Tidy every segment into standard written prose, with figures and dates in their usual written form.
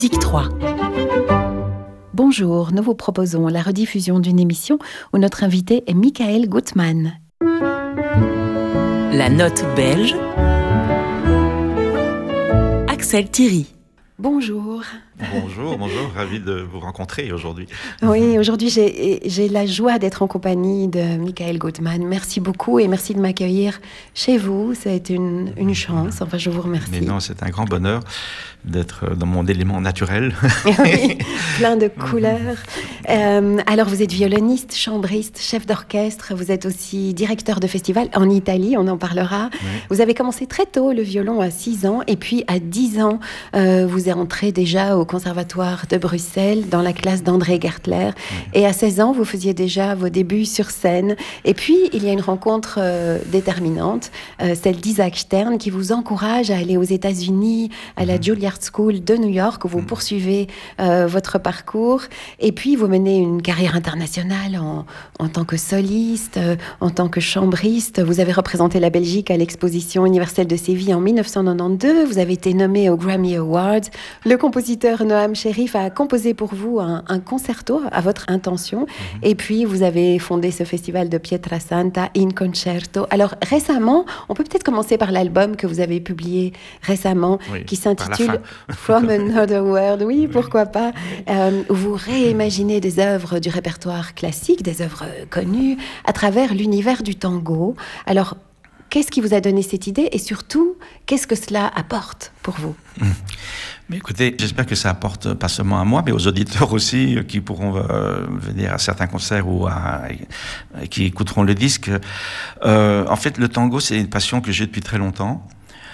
Dic 3. Bonjour, nous vous proposons la rediffusion d'une émission où notre invité est Michael Gutmann. La note belge, Axel Thierry. Bonjour. Bonjour, ravi de vous rencontrer aujourd'hui. Oui, aujourd'hui j'ai la joie d'être en compagnie de Michael Gutmann. Merci beaucoup et merci de m'accueillir chez vous. Ça a été une chance, enfin je vous remercie. Mais non, c'est un grand bonheur d'être dans mon élément naturel. Oui, plein de couleurs. Alors vous êtes violoniste, chambriste, chef d'orchestre, vous êtes aussi directeur de festival en Italie, on en parlera. Oui. Vous avez commencé très tôt le violon à 6 ans et puis à 10 ans, vous êtes entré déjà au Conservatoire de Bruxelles dans la classe d'André Gertler. Oui. Et à 16 ans, vous faisiez déjà vos débuts sur scène. Et puis, il y a une rencontre déterminante, celle d'Isaac Stern qui vous encourage à aller aux États-Unis, à la Juilliard School de New York, où vous poursuivez votre parcours. Et puis, vous menez une carrière internationale en tant que soliste, en tant que chambriste. Vous avez représenté la Belgique à l'exposition universelle de Séville en 1992. Vous avez été nommé aux Grammy Awards. Le compositeur Noam Sherif a composé pour vous un concerto à votre intention. Et puis, vous avez fondé ce festival de Pietrasanta in Concerto. Alors, récemment, on peut peut-être commencer par l'album que vous avez publié récemment, qui s'intitule From Another World. Oui, pourquoi pas. Où vous réimaginez des œuvres du répertoire classique, des œuvres connues, à travers l'univers du tango. Alors, qu'est-ce qui vous a donné cette idée et surtout, qu'est-ce que cela apporte pour vous ? Mais écoutez, j'espère que ça apporte pas seulement à moi, mais aux auditeurs aussi qui pourront venir à certains concerts ou qui écouteront le disque. En fait, le tango, c'est une passion que j'ai depuis très longtemps.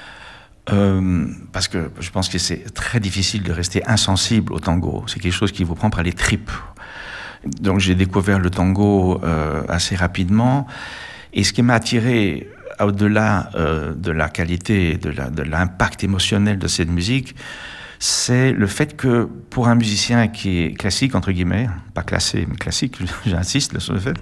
Parce que je pense que c'est très difficile de rester insensible au tango. C'est quelque chose qui vous prend par les tripes. Donc j'ai découvert le tango assez rapidement. Et ce qui m'a attiré au-delà de la qualité, de l'impact émotionnel de cette musique, c'est le fait que pour un musicien qui est classique, entre guillemets, pas classé, mais classique, j'insiste sur le fait,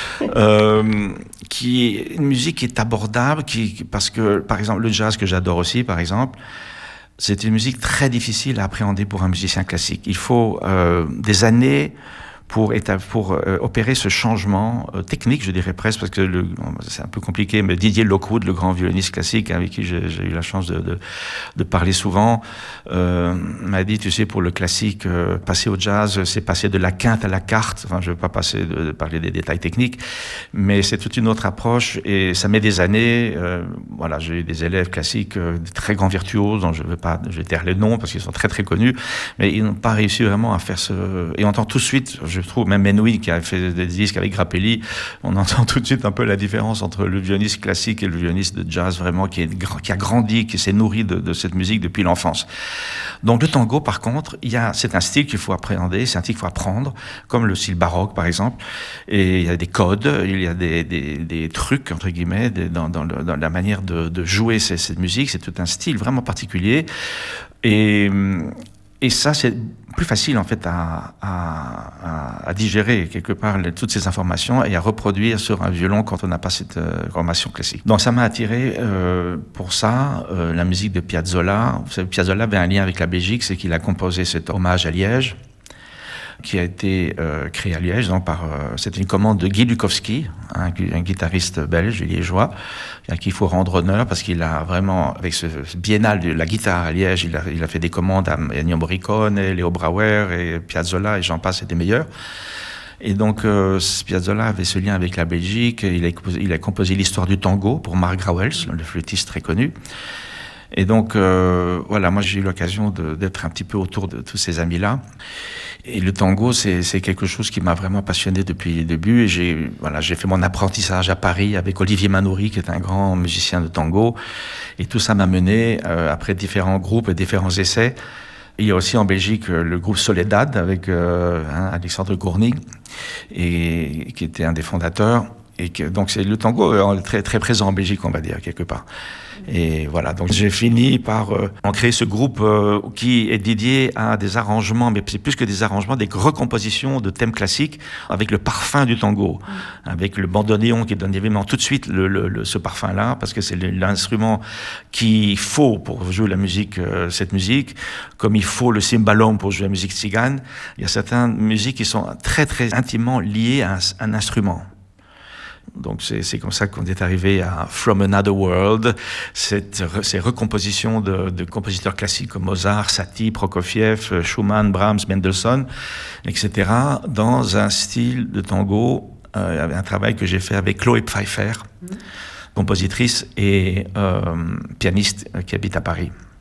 qui est une musique qui est abordable, parce que, par exemple, le jazz que j'adore aussi, par exemple, c'est une musique très difficile à appréhender pour un musicien classique. Il faut des années pour opérer ce changement technique, je dirais presque, parce que c'est un peu compliqué, mais Didier Lockwood, le grand violoniste classique avec qui j'ai eu la chance de parler souvent, m'a dit, tu sais, pour le classique, passer au jazz, c'est passer de la quinte à la carte. Enfin, je ne veux pas parler des détails techniques, mais c'est toute une autre approche et ça met des années. Voilà, j'ai eu des élèves classiques, des très grands virtuoses, dont je vais taire les noms parce qu'ils sont très très connus, mais ils n'ont pas réussi vraiment à faire ce... Et on entend tout de suite, je trouve, même Menoui qui a fait des disques avec Grappelli, on entend tout de suite un peu la différence entre le violoniste classique et le violoniste de jazz vraiment qui a grandi, qui s'est nourri de cette musique depuis l'enfance. Donc le tango, par contre, c'est un style qu'il faut appréhender, c'est un style qu'il faut apprendre, comme le style baroque par exemple, et il y a des codes, il y a des trucs entre guillemets dans la manière de jouer cette musique, c'est tout un style vraiment particulier. Et ça, c'est plus facile, en fait, à digérer, quelque part, toutes ces informations et à reproduire sur un violon quand on n'a pas cette formation classique. Donc, ça m'a attiré, pour ça, la musique de Piazzolla. Vous savez, Piazzolla avait un lien avec la Belgique, c'est qu'il a composé cet hommage à Liège, qui a été créé à Liège. Donc c'était une commande de Guy Lukowski, un guitariste belge, liégeois, à qui il faut rendre honneur parce qu'il a vraiment, avec ce biennale de la guitare à Liège, il a fait des commandes à Ennio Morricone, Léo Brauer et Piazzolla, et j'en passe, c'est des meilleurs. Et donc Piazzolla avait ce lien avec la Belgique. Il a composé l'histoire du tango pour Marc Grawels, le flûtiste très connu. Et donc, voilà, moi j'ai eu l'occasion d'être un petit peu autour de tous ces amis-là. Et le tango, c'est quelque chose qui m'a vraiment passionné depuis le début. Et j'ai fait mon apprentissage à Paris avec Olivier Manoury, qui est un grand musicien de tango. Et tout ça m'a mené, après différents groupes et différents essais. Et il y a aussi en Belgique le groupe Soledad avec Alexandre Gourny, qui était un des fondateurs. Donc c'est le tango très, très présent en Belgique, on va dire, quelque part. Et voilà, donc j'ai fini par créer ce groupe qui est dédié à des arrangements, mais c'est plus que des arrangements, des recompositions de thèmes classiques avec le parfum du tango, avec le bandoneon qui donne évidemment tout de suite ce parfum-là, parce que c'est l'instrument qu'il faut pour jouer la musique, cette musique, comme il faut le cymbalum pour jouer la musique tzigane. Il y a certaines musiques qui sont très très intimement liées à un instrument. Donc c'est comme ça qu'on est arrivé à From Another World, ces recompositions de compositeurs classiques comme Mozart, Satie, Prokofiev, Schumann, Brahms, Mendelssohn, etc., dans un style de tango, un travail que j'ai fait avec Chloé Pfeiffer, compositrice et pianiste qui habite à Paris.